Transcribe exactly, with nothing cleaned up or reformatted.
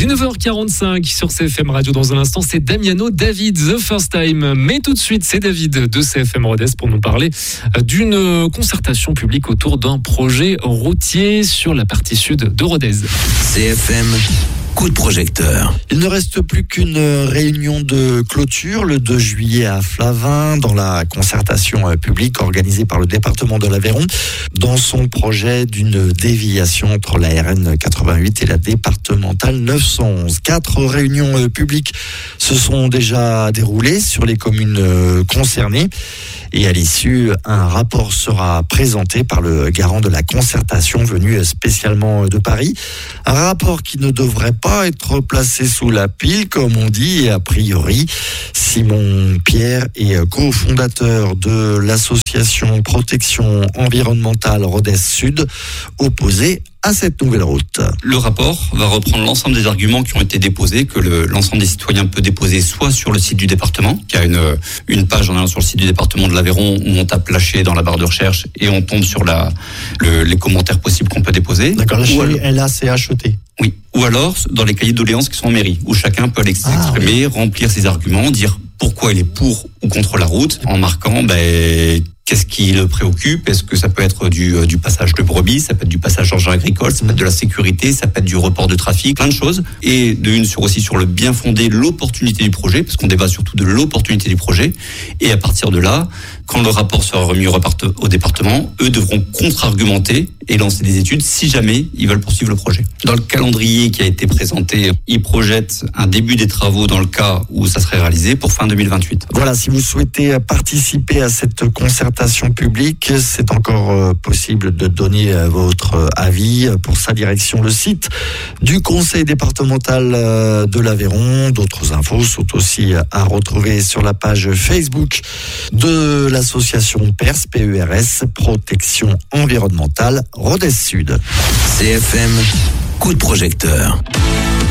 Il est neuf heures quarante-cinq sur C F M Radio. Dans un instant, c'est Damiano David, The First Time. Mais tout de suite, c'est David de C F M Rodez pour nous parler d'une concertation publique autour d'un projet routier sur la partie sud de Rodez. C F M. Coup de projecteur. Il ne reste plus qu'une réunion de clôture le deux juillet à Flavin dans la concertation publique organisée par le département de l'Aveyron dans son projet d'une déviation entre la R N quatre-vingt-huit et la départementale neuf cent onze. Quatre réunions publiques se sont déjà déroulées sur les communes concernées. Et à l'issue, un rapport sera présenté par le garant de la concertation venu spécialement de Paris. Un rapport qui ne devrait pas être placé sous la pile, comme on dit, et a priori, Simon Pierre est cofondateur de l'association Protection Environnementale Rodez Sud, opposé à cette nouvelle route. Le rapport va reprendre l'ensemble des arguments qui ont été déposés, que le, l'ensemble des citoyens peut déposer soit sur le site du département, qui a une, une page en allant sur le site du département de l'Aveyron où on tape lâcher dans la barre de recherche et on tombe sur la, le, les commentaires possibles qu'on peut déposer. D'accord, lâcher L A C H E T. Oui, ou alors dans les cahiers de doléances qui sont en mairie, où chacun peut aller s'exprimer, ah, oui. remplir ses arguments, dire pourquoi il est pour ou contre la route, en marquant ben, qu'est-ce qui le préoccupe. Est-ce que ça peut être du, du passage de brebis, ça peut être du passage engin agricole, ça peut être de la sécurité, ça peut être du report de trafic, plein de choses. Et de une sur aussi sur le bien fondé, l'opportunité du projet, parce qu'on débat surtout de l'opportunité du projet. Et à partir de là, quand le rapport sera remis au, repart- au département, eux devront contre-argumenter et lancer des études si jamais ils veulent poursuivre le projet. Dans le calendrier qui a été présenté, ils projettent un début des travaux dans le cas où ça serait réalisé pour fin deux mille vingt-huit. Voilà, si vous souhaitez participer à cette concertation publique, c'est encore possible de donner votre avis. Pour sa direction, le site du conseil départemental de l'Aveyron. D'autres infos sont aussi à retrouver sur la page Facebook de l'association P E R S, P E R S, Protection Environnementale Rodez Sud. C F M, coup de projecteur.